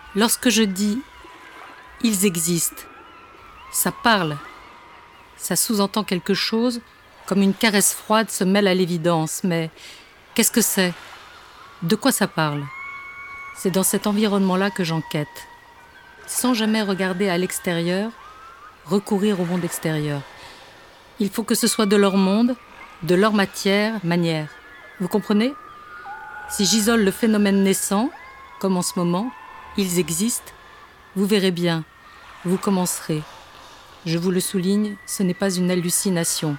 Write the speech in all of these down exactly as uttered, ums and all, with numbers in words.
Lorsque je dis « ils existent », ça parle, ça sous-entend quelque chose, comme une caresse froide se mêle à l'évidence. Mais qu'est-ce que c'est? De quoi ça parle? C'est dans cet environnement-là que j'enquête, sans jamais regarder à l'extérieur, recourir au monde extérieur. Il faut que ce soit de leur monde, de leur matière, manière. Vous comprenez? Si j'isole le phénomène naissant, comme en ce moment, ils existent, vous verrez bien, vous commencerez. Je vous le souligne, ce n'est pas une hallucination.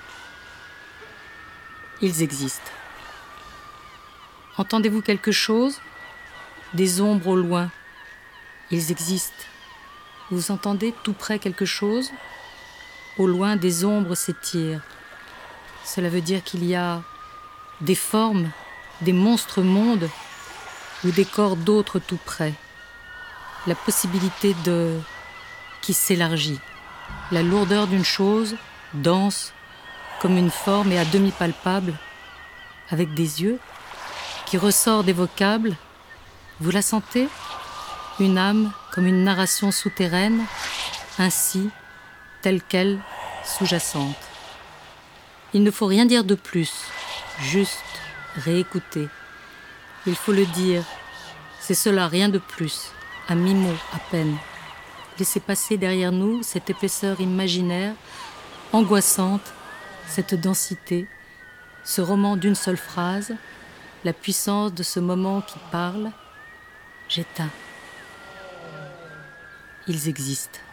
Ils existent. Entendez-vous quelque chose? Des ombres au loin. Ils existent. Vous entendez tout près quelque chose? Au loin, des ombres s'étirent. Cela veut dire qu'il y a des formes, des monstres mondes ou des corps d'autres tout près. La possibilité de... qui s'élargit. La lourdeur d'une chose, dense, comme une forme et à demi palpable, avec des yeux, qui ressort des vocables. Vous la sentez? Une âme comme une narration souterraine, ainsi, telle qu'elle, sous-jacente. Il ne faut rien dire de plus, juste réécouter. Il faut le dire, c'est cela, rien de plus, un mi-mot à peine. Laissez passer derrière nous cette épaisseur imaginaire, angoissante, cette densité, ce roman d'une seule phrase, la puissance de ce moment qui parle. J'éteins. Ils existent.